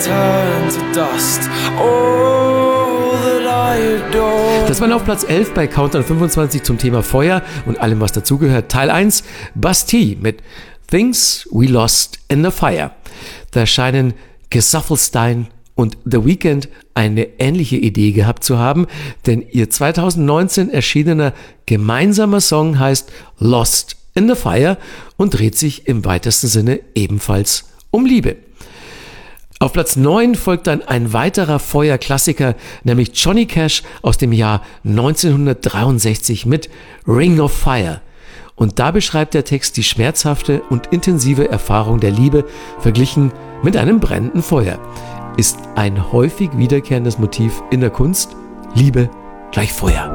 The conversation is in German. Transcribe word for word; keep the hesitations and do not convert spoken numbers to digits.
turn to dust. All that I adore. Das war auf Platz elf bei Countdown fünfundzwanzig zum Thema Feuer und allem, was dazugehört. Teil eins, Bastille mit Things We Lost in the Fire. Da scheinen Gesaffelstein und The Weeknd eine ähnliche Idee gehabt zu haben, denn ihr zweitausendneunzehn erschienener gemeinsamer Song heißt Lost in the Fire und dreht sich im weitesten Sinne ebenfalls um Liebe. Auf Platz neun folgt dann ein weiterer Feuerklassiker, nämlich Johnny Cash aus dem Jahr neunzehnhundertdreiundsechzig mit Ring of Fire. Und da beschreibt der Text die schmerzhafte und intensive Erfahrung der Liebe verglichen mit einem brennenden Feuer. Ist ein häufig wiederkehrendes Motiv in der Kunst. Liebe gleich Feuer.